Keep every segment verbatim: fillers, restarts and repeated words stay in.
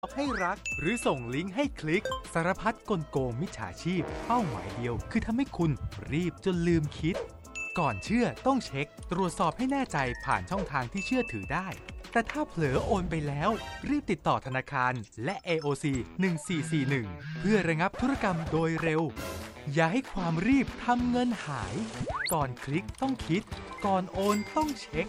ให้รักหรือส่งลิงก์ให้คลิกสารพัดกลโกงมิจฉาชีพเป้าหมายเดียวคือทำให้คุณรีบจนลืมคิดก่อนเชื่อต้องเช็คตรวจสอบให้แน่ใจผ่านช่องทางที่เชื่อถือได้แต่ถ้าเผลอโอนไปแล้วรีบติดต่อธนาคารและ เอ โอ ซี หนึ่งสี่สี่หนึ่งเพื่อระงับธุรกรรมโดยเร็วอย่าให้ความรีบทำเงินหายก่อนคลิกต้องคิดก่อนโอนต้องเช็ค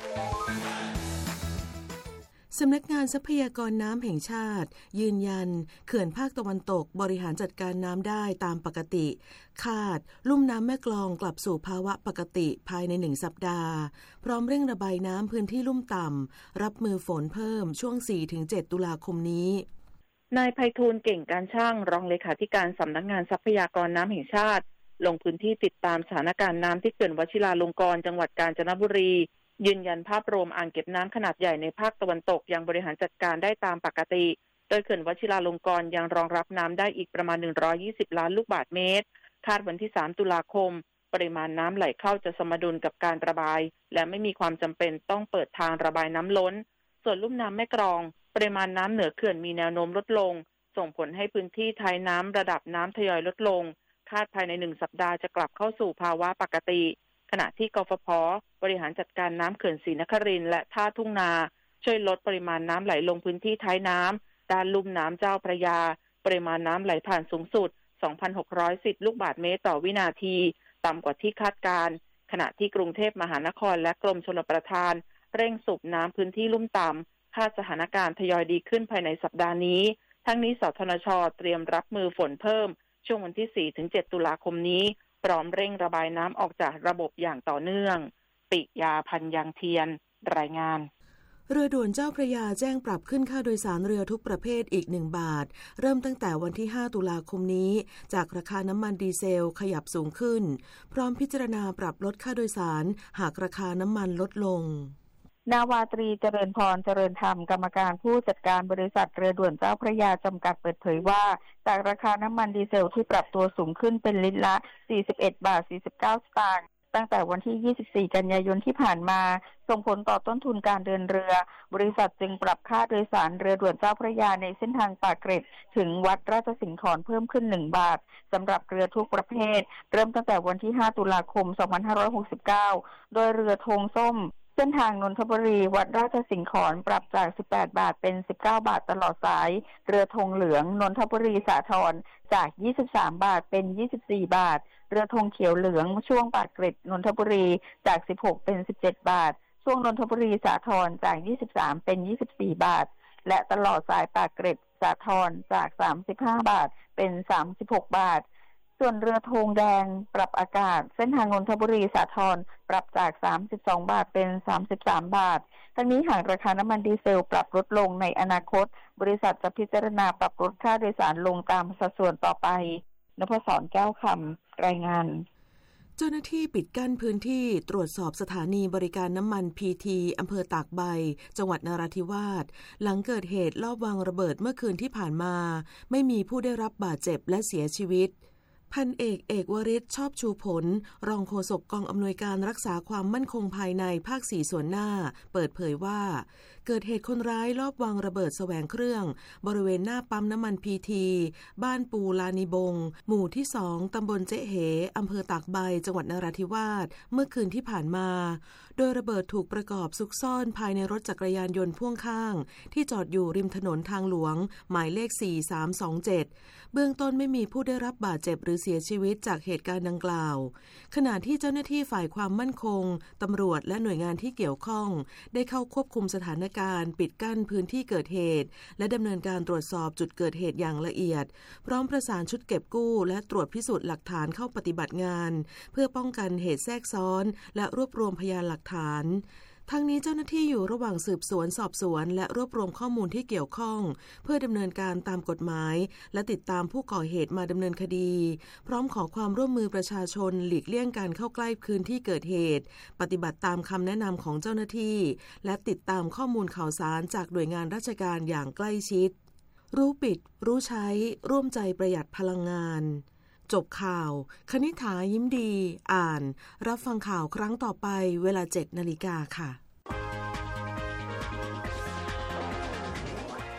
สำนักงานทรัพยากรน้ำแห่งชาติยืนยันเขื่อนภาคตะวันตกบริหารจัดการน้ำได้ตามปกติคาดลุ่มน้ำแม่กลองกลับสู่ภาวะปกติภายในหนึ่งสัปดาห์พร้อมเร่งระบายน้ำพื้นที่ลุ่มต่ำรับมือฝนเพิ่มช่วง สี่ถึงเจ็ด ตุลาคมนี้นายไพฑูรย์เก่งการช่างรองเลขาธิการสำนักงานทรัพยากรน้ำแห่งชาติลงพื้นที่ติดตามสถานการณ์น้ำที่เขื่อนวชิราลงกรณ์จังหวัดกาญจนบุรียืนยันภาพรวมอ่างเก็บน้ำขนาดใหญ่ในภาคตะวันตกยังบริหารจัดการได้ตามปกติโดยเขื่อนวชิราลงกรณ์ยังรองรับน้ำได้อีกประมาณหนึ่งร้อยยี่สิบล้านลูกบาศก์เมตรคาดวันที่สามตุลาคมปริมาณน้ำไหลเข้าจะสมดุลกับการระบายและไม่มีความจำเป็นต้องเปิดทางระบายน้ำล้นส่วนลุ่มน้ำแม่กลองปริมาณน้ำเหนือเขื่อนมีแนวโน้มลดลงส่งผลให้พื้นที่ท้ายน้ำระดับน้ำทยอยลดลงคาดภายในหนึ่งสัปดาห์จะกลับเข้าสู่ภาวะปกติขณะที่กฟผ.บริหารจัดการน้ำเขื่อนศรีนครินทร์และท่าทุ่งนาช่วยลดปริมาณน้ำไหลลงพื้นที่ท้ายน้ำด้านลุ่มน้ำเจ้าพระยาปริมาณน้ำไหลผ่านสูงสุด สองพันหกร้อยสิบ ลูกบาศก์เมตรต่อวินาทีต่ำกว่าที่คาดการณ์ขณะที่กรุงเทพมหานครและกรมชลประทานเร่งสูบน้ำพื้นที่ลุ่มต่ำคาดสถานการณ์ทยอยดีขึ้นภายในสัปดาห์นี้ทั้งนี้สทนช.เตรียมรับมือฝนเพิ่มช่วงวันที่ สี่ถึงเจ็ด ตุลาคมนี้พร้อมเร่งระบายน้ำออกจากระบบอย่างต่อเนื่องปิยาพันยังเทียนรายงานเรือด่วนเจ้าพระยาแจ้งปรับขึ้นค่าโดยสารเรือทุกประเภทอีกหนึ่งบาทเริ่มตั้งแต่วันที่ห้าตุลาคมนี้จากราคาน้ำมันดีเซลขยับสูงขึ้นพร้อมพิจารณาปรับลดค่าโดยสารหากราคาน้ำมันลดลงนาวาตรีเจริญพรเจริญธรรมกรรมการผู้จัดการบริษัทเรือด่วนเจ้าพระยาจำกัดเปิดเผยว่าจากราคาน้ำมันดีเซลที่ปรับตัวสูงขึ้นเป็นลิตรละสี่สิบเอ็ดบาทสี่สิบเก้าสตางค์ตั้งแต่วันที่ยี่สิบสี่กันยายนที่ผ่านมาส่งผลต่อต้นทุนการเดินเรือบริษัทจึงปรับค่าโดยสารเรือด่วนเจ้าพระยาในเส้นทางปากเกร็ดถึงวัดราชสิงห์ขอนเพิ่มขึ้นหนึ่งบาทสำหรับเรือทุกประเภทเริ่มตั้งแต่วันที่ห้าตุลาคมสองพันห้าร้อยหกสิบเก้าโดยเรือธงส้มเส้นทางนนทบุรีวัดราชสิงห์ขอนปรับจากสิบแปดบาทเป็นสิบเก้าบาทตลอดสายเรือธงเหลืองนนทบุรีสาทรจากยี่สิบสามบาทเป็นยี่สิบสี่บาทเรือธงเขียวเหลืองช่วงปากเกร็ดนนทบุรีจากสิบหกเป็นสิบเจ็ดบาทช่วงนนทบุรีสาทรจากยี่สิบสามเป็นยี่สิบสี่บาทและตลอดสายปากเกร็ดสาทรจากสามสิบห้าบาทเป็นสามสิบหกบาทส่วนเรือธงแดงปรับอากาศเส้นทางนนทบุรีสาทรปรับจากสามสิบสองบาทเป็นสามสิบสามบาททั้งนี้หากราคาน้ำมันดีเซลปรับลดลงในอนาคตบริษัทจะพิจารณาปรับลดค่าโดยสารลงตามสัดส่วนต่อไปนภศรแก้วคำรายงานเจ้าหน้าที่ปิดกั้นพื้นที่ตรวจสอบสถานีบริการน้ำมันพีทีอำเภอตากใบจังหวัดนราธิวาสหลังเกิดเหตุลอบวางระเบิดเมื่อคืนที่ผ่านมาไม่มีผู้ได้รับบาดเจ็บและเสียชีวิตพันเอกเอกวริศชอบชูผลรองโฆษกกองอำนวยการรักษาความมั่นคงภายในภาคสี่ส่วนหน้าเปิดเผยว่าเกิดเหตุคนร้ายลอบวางระเบิดแสวงเครื่องบริเวณหน้าปั๊มน้ำมันพีทีบ้านปูลานิบงหมู่ที่สองตำบลเจ๊เหอำเภอตากใบจังหวัดนราธิวาสเมื่อคืนที่ผ่านมาโดยระเบิดถูกประกอบซุกซ่อนภายในรถจักรยานยนต์พ่วงข้างที่จอดอยู่ริมถนนทางหลวงหมายเลขสี่สามสองเจ็ดเบื้องต้นไม่มีผู้ได้รับบาดเจ็บหรือเสียชีวิตจากเหตุการณ์ดังกล่าวขณะที่เจ้าหน้าที่ฝ่ายความมั่นคงตำรวจและหน่วยงานที่เกี่ยวข้องได้เข้าควบคุมสถานการณ์ปิดกั้นพื้นที่เกิดเหตุและดำเนินการตรวจสอบจุดเกิดเหตุอย่างละเอียดพร้อมประสานชุดเก็บกู้และตรวจพิสูจน์หลักฐานเข้าปฏิบัติงานเพื่อป้องกันเหตุแทรกซ้อนและรวบรวมพยานหลักฐานทั้งนี้เจ้าหน้าที่อยู่ระหว่างสืบสวนสอบสวนและรวบรวมข้อมูลที่เกี่ยวข้องเพื่อดำเนินการตามกฎหมายและติดตามผู้ก่อเหตุมาดำเนินคดีพร้อมขอความร่วมมือประชาชนหลีกเลี่ยงการเข้าใกล้พื้นที่เกิดเหตุปฏิบัติตามคำแนะนำของเจ้าหน้าที่และติดตามข้อมูลข่าวสารจากหน่วยงานราชการอย่างใกล้ชิดรู้ปิดรู้ใช้ร่วมใจประหยัดพลังงานจบข่าวคณิษฐายิ้มดีอ่านรับฟังข่าวครั้งต่อไปเวลา เจ็ดนาฬิกา ค่ะติดตาม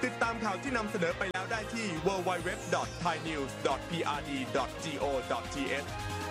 ข่าวที่นำเสนอไปแล้วได้ที่ ดับเบิลยู ดับเบิลยู ดับเบิลยู ดอท ไทยนิวส์ ดอท พี อาร์ ดี ดอท จี โอ ดอท ที เอช